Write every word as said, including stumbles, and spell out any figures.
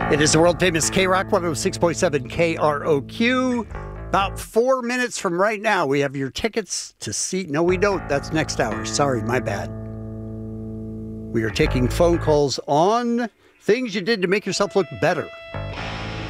It is the world famous K-Rock one oh six point seven K R O Q. About four minutes from right now, we have your tickets to see. No, we don't. That's next hour. Sorry, my bad. We are taking phone calls on things you did to make yourself look better.